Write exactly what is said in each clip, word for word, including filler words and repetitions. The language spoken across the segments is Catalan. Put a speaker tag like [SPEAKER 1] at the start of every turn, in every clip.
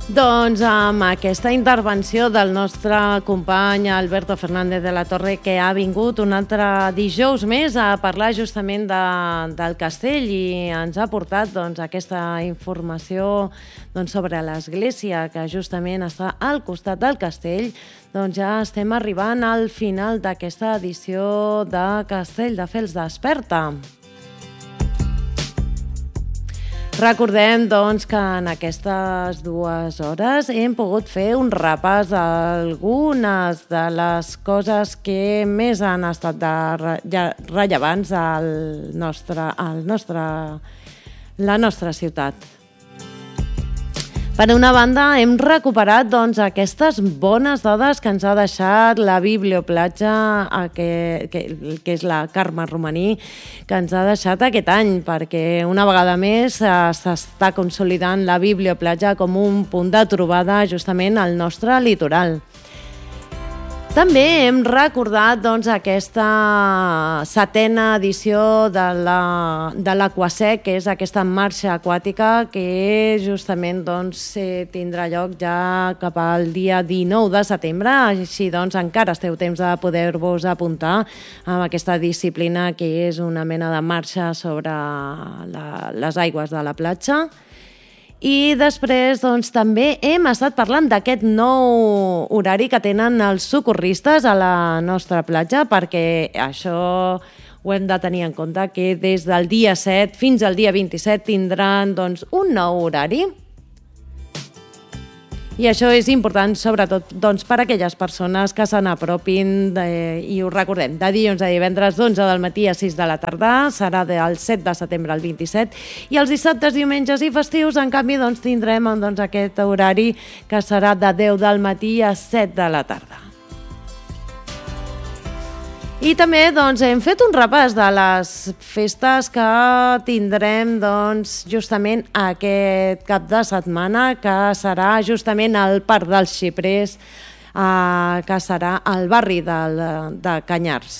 [SPEAKER 1] Doncs amb aquesta intervenció del nostre company Alberto Fernández de la Torre, que ha vingut un altre dijous més a parlar justament de, del castell i ens ha portat doncs, aquesta informació doncs, sobre l'església que justament està al costat del castell, doncs ja estem arribant al final d'aquesta edició de Castelldefels Desperta. Recordem doncs, que en aquestes dues hores hem pogut fer un repàs d'algunes de les coses que més han estat de rellevants al nostre, al nostre, la nostra ciutat. Per una banda, hem recuperat doncs, aquestes bones dades que ens ha deixat la Biblioplatja, que, que, que és la Carme Romaní, que ens ha deixat aquest any, perquè una vegada més s'està consolidant la Biblioplatja com un punt de trobada justament al nostre litoral. També hem recordat doncs, aquesta setena edició de l'Aquasec, que és aquesta marxa aquàtica que justament doncs, tindrà lloc ja cap al dia dinou de setembre. Així doncs encara esteu temps de poder-vos apuntar amb aquesta disciplina que és una mena de marxa sobre la, les aigües de la platja. I després doncs, també hem estat parlant d'aquest nou horari que tenen els socorristes a la nostra platja, perquè això ho hem de tenir en compte, que des del dia set fins al dia vint-i-set tindran doncs, un nou horari. I això és important, sobretot doncs, per a aquelles persones que se n'apropin, de, i ho recordem, de dilluns a divendres d'onze del matí a sis de la tarda, serà del set de setembre al vint-i-set, i els dissabtes, diumenges i festius, en canvi, doncs, tindrem doncs, aquest horari que serà de deu del matí a set de la tarda. I també doncs, hem fet un repàs de les festes que tindrem doncs, justament aquest cap de setmana, que serà justament al Parc dels Xiprers, eh, que serà al barri del, de Canyars.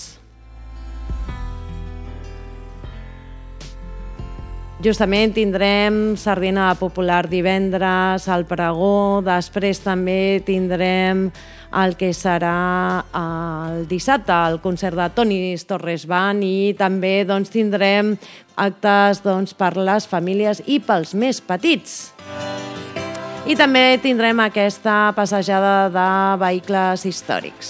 [SPEAKER 1] Justament tindrem sardina popular divendres, al pregó, després també tindrem el que serà el dissabte, el concert de Toni Torres Band, i també doncs, tindrem actes doncs, per les famílies i pels més petits. I també tindrem aquesta passejada de vehicles històrics.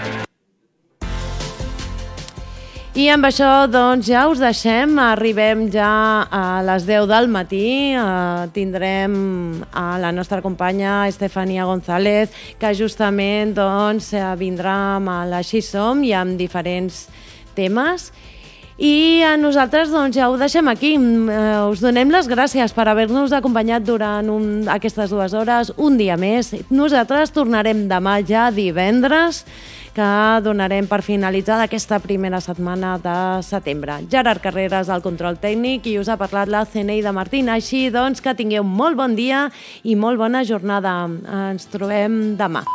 [SPEAKER 1] I amb això doncs, ja us deixem, arribem ja a les deu del matí, eh, tindrem a la nostra companya Estefania González, que justament doncs, vindrà amb l'Així Som i amb diferents temes. I a nosaltres doncs, ja ho deixem aquí. Eh, us donem les gràcies per haver-nos acompanyat durant un, aquestes dues hores, un dia més. Nosaltres tornarem demà ja divendres, que donarem per finalitzar aquesta primera setmana de setembre. Gerard Carreras al control tècnic i us ha parlat la Zeneida Martín. Així doncs, que tingueu molt bon dia i molt bona jornada. Ens trobem demà.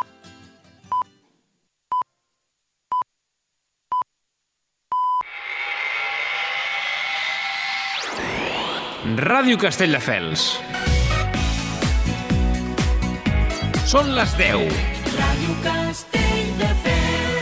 [SPEAKER 2] Ràdio Castelldefels. Són les deu. Ràdio Castelldefels.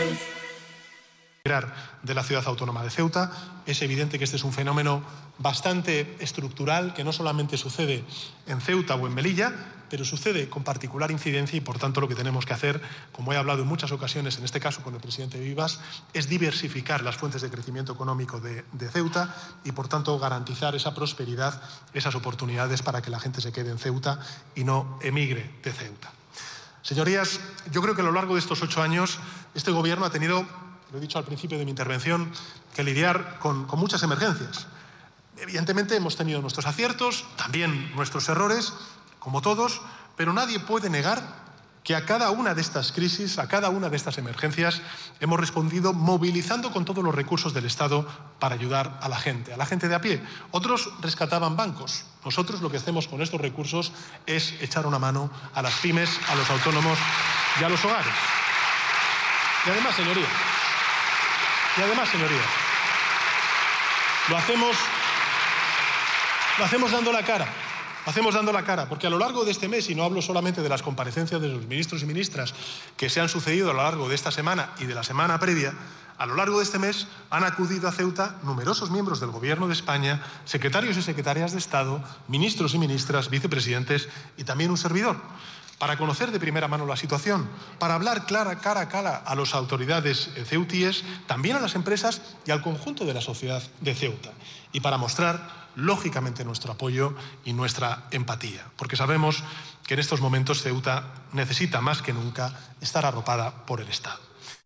[SPEAKER 3] De la ciudad autónoma de Ceuta. Es evidente que este es un fenómeno bastante estructural que no solamente sucede en Ceuta o en Melilla, pero sucede con particular incidencia y por tanto lo que tenemos que hacer, como he hablado en muchas ocasiones, en este caso con el presidente Vivas, es diversificar las fuentes de crecimiento económico de, de Ceuta y por tanto garantizar esa prosperidad, esas oportunidades para que la gente se quede en Ceuta y no emigre de Ceuta. Señorías, yo creo que a lo largo de estos ocho años este gobierno ha tenido, lo he dicho al principio de mi intervención, que lidiar con, con muchas emergencias. Evidentemente hemos tenido nuestros aciertos, también nuestros errores, como todos, pero nadie puede negar que a cada una de estas crisis, a cada una de estas emergencias, hemos respondido movilizando con todos los recursos del Estado para ayudar a la gente, a la gente de a pie. Otros rescataban bancos. Nosotros lo que hacemos con estos recursos es echar una mano a las pymes, a los autónomos y a los hogares. Y además, señorías, y además, señorías, lo hacemos, lo hacemos dando la cara. Lo hacemos dando la cara, porque a lo largo de este mes, y no hablo solamente de las comparecencias de los ministros y ministras que se han sucedido a lo largo de esta semana y de la semana previa, a lo largo de este mes han acudido a Ceuta numerosos miembros del Gobierno de España, secretarios y secretarias de Estado, ministros y ministras, vicepresidentes y también un servidor, para conocer de primera mano la situación, para hablar clara, cara a cara a las autoridades ceutíes, también a las empresas y al conjunto de la sociedad de Ceuta, y para mostrar lógicamente nuestro apoyo y nuestra empatía, porque sabemos que en estos momentos Ceuta necesita más que nunca estar arropada por el Estado.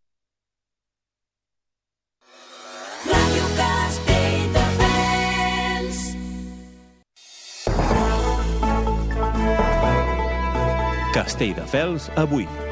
[SPEAKER 4] Radio Castelldefels.
[SPEAKER 5] Castelldefels avui.